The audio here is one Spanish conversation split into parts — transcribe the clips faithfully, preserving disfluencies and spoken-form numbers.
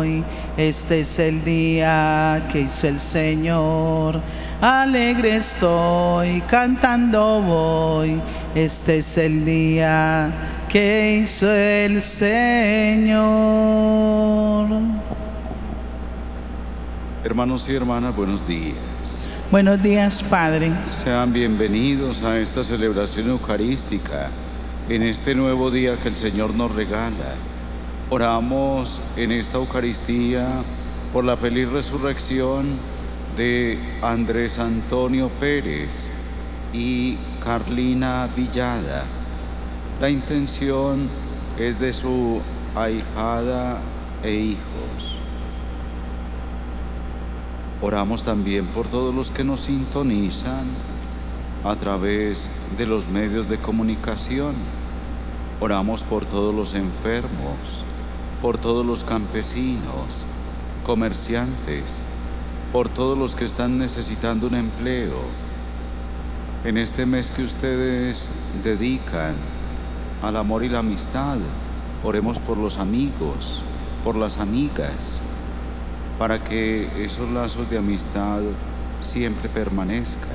voy, este es el día que hizo el Señor. Alegre estoy, cantando voy, este es el día que hizo el Señor. Hermanos y hermanas, buenos días. Buenos días, Padre. Sean bienvenidos a esta celebración eucarística, en este nuevo día que el Señor nos regala. Oramos en esta Eucaristía por la feliz resurrección de Andrés Antonio Pérez y Carlina Villada. La intención es de su ahijada e hijos. Oramos también por todos los que nos sintonizan a través de los medios de comunicación. Oramos por todos los enfermos, por todos los campesinos, comerciantes, por todos los que están necesitando un empleo. En este mes que ustedes dedican al amor y la amistad, oremos por los amigos, por las amigas, para que esos lazos de amistad siempre permanezcan.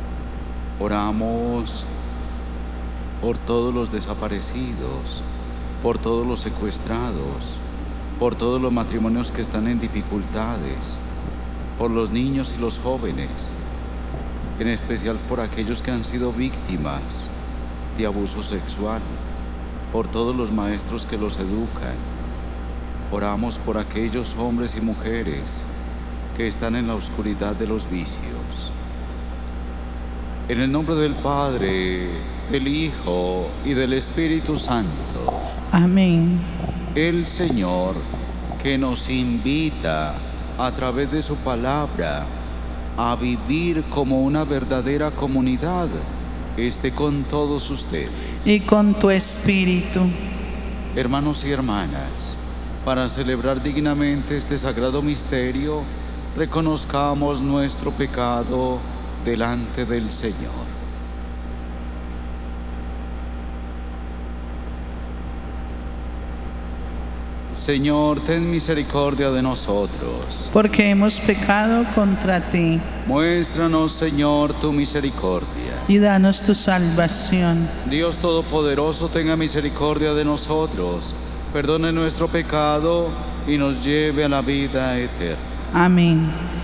Oramos por todos los desaparecidos, por todos los secuestrados, por todos los matrimonios que están en dificultades, por los niños y los jóvenes, en especial por aquellos que han sido víctimas de abuso sexual, por todos los maestros que los educan. Oramos por aquellos hombres y mujeres que están en la oscuridad de los vicios. En el nombre del Padre, del Hijo y del Espíritu Santo. Amén. El Señor, que nos invita a través de su palabra a vivir como una verdadera comunidad, esté con todos ustedes. Y con tu espíritu. Hermanos y hermanas, para celebrar dignamente este sagrado misterio, reconozcamos nuestro pecado delante del Señor. Señor, ten misericordia de nosotros, porque hemos pecado contra ti. Muéstranos, Señor, tu misericordia. Y danos tu salvación. Dios Todopoderoso, tenga misericordia de nosotros, perdone nuestro pecado y nos lleve a la vida eterna. Amén.